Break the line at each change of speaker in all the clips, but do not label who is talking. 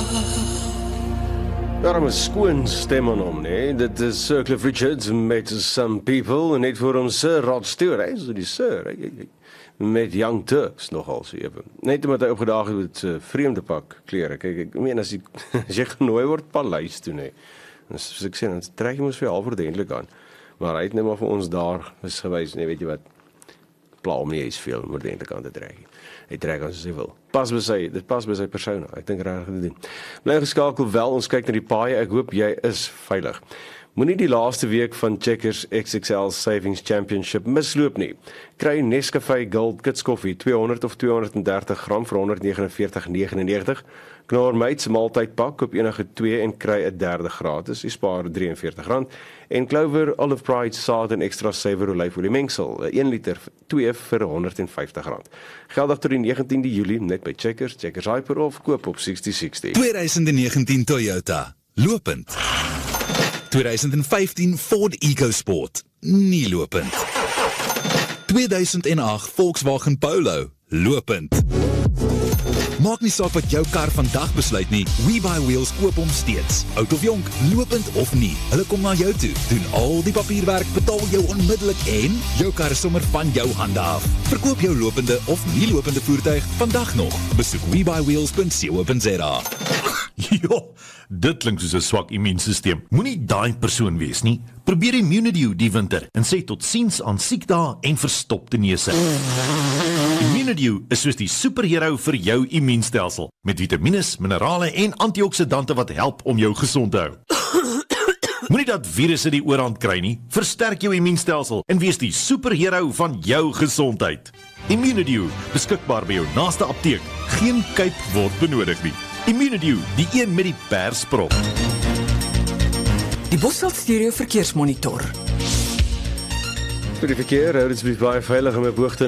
Daarom 'n skoon stem aan hom, nee. Dit is Sir Cliff Richards met Some People, en net voor hom Sir Rod Stewart, hy is die Sir, met Young Turks nogal so even. Net omdat hy opgedaag het met vreemde pak klere. Kyk, ek meen as jy genooi word paleis toe, nee. Soos ek sê, dan trek jy mos vir halfordentlik aan. Maar hy het net maar vir ons daar is gewys, nee, weet jy wat, pla om nie eens veel om ordentlik aan te trek. Hy trek aan soos hy wil. Dit pas by sy persona. Ek dink reg te doen. Bly geskakel wel, ons kyk na die paaie. Ek hoop jy is veilig. Moenie die laaste week van Checkers XXL Savings Championship misloop nie. Kry Nescafé Gold Kits koffie 200 of 230 gram vir R149,99. Knorr Mates maaltydpak, koop enige 2 en kry 'n derde gratis. Jy spaar R43. En Clover Olive Pride saad en extra suiwer olyfolie mengsel, 1 liter 2 vir R150. Geldig tot die 19de Julie net by Checkers, Checkers Hyper of koop op 6060.
2019 Toyota, lopend. 2015 Ford EcoSport, nie lopend. 2008 Volkswagen Polo, lopend. Maak nie saak wat jou kar vandag besluit nie, WeBuyWheels koop hom steeds. Oud of jonk, lopend of nie, hulle kom na jou toe, doen al die papierwerk, betaal jou onmiddellik en jou kar is sommer van jou hande af. Verkoop jou lopende of nie lopende voertuig vandag nog. Besoek WeBuyWheels.co.za.
Jo, dit klink soos 'n swak immuunstelsel. Moenie daai persoon wees nie. Probeer Immunidew die winter en sê totsiens aan siekdae en verstopte neuse. Immunidew is soos die superhero vir jou immuunstelsel, met vitamiene, minerale en antioksidante wat help om jou gesond te hou. Moenie dat virusse die oorhand kry nie. Versterk jou immuunstelsel en wees die superhero van jou gesondheid. Immunidew, beskikbaar by jou naaste apteek. Geen kuip word benodig nie. Immunidew, die een met die persprop.
Die Bosveld Stereo Verkeersmonitor.
Vir die verkeer, hou dit baie veilig met hoogte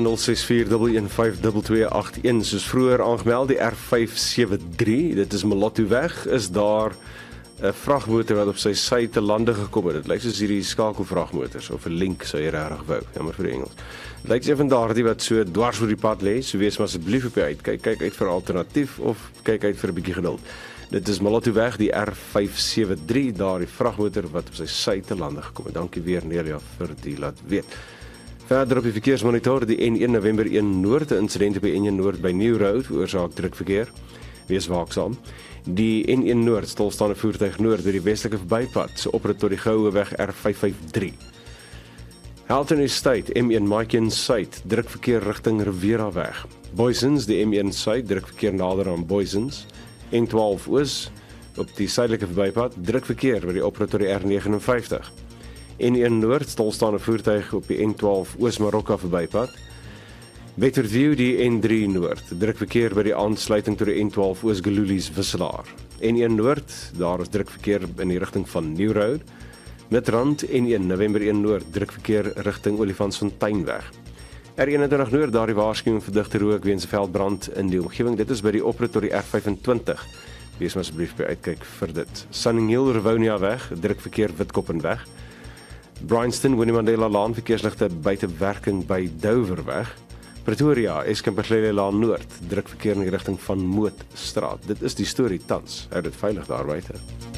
06411528281, soos vroeër aangemeld, die R573, dit is Molotto weg, is daar 'n vragmotor wat op sy sy te lande gekom het. Dit lyk soos hierdie skakelvragmotors, of 'n link sou jy regtig wou, jammer vir die Engels. Dit lyk een van daardie wat so dwars oor die pad lê, so wees maar asseblief op die uitkyk, kyk uit vir 'n alternatief, of kyk uit vir 'n bietjie geduld. Dit is Molotto weg, die R573, daar die vragmotor wat op sy sy te lande gekom het. Dankie weer Nelia vir die laat weet. Verder op die verkeersmonitor, die N1 November 1 Noord, 'n insident op die N1 Noord by New Road veroorsaak drukverkeer. Wees waaksaam. Die N1 Noord stilstaande voertuig noord by die westelike verbypad, so oprit tot die Goue weg R553. Halton Estate, M1 Maiken Suid, drukverkeer rigting Riviera weg. Boysens, die M1 Suid, drukverkeer nader aan Boysens. N12 Oos, op die suidelike verbypad, drukverkeer by die oprit tot die R59. N1 Noord, stilstaande voertuig op die N12 Oos Marokka verbypad. Betterview, die N3 Noord, drukverkeer by die aansluiting tot die N12 Oos Gelulies Wisselaar. N1 Noord, daar is drukverkeer in die rigting van New Road. Midrand, N1 November 1 Noord, drukverkeer rigting Olifantsfonteinweg. R21 Noord, daar die waarskuwing vir digte rook weens veldbrand in die omgewing. Dit is by die oprit tot die R25. Wees maar asseblief by uitkyk vir dit. Sunning Hill Rivonia weg, drukverkeer Witkoppen weg. Bryanston Winnie Mandela Laan, verkeersligte buite werking by Dover weg. Pretoria, Eskamperlele Laan Noord, drukverkeer in die rigting van Mootstraat. Dit is die storie tans. Hou dit veilig daar buite.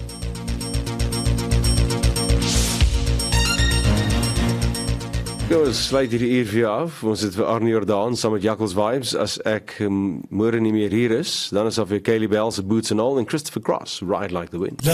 Ons sluit hierdie uur vir jou af. Ons het vir Arnie Jordaan saam met Jackals Vibes. As ek môre nie meer hier is, dan is daar vir Kaylee Bell se Boots and All en Christopher Cross, Ride Like the Wind.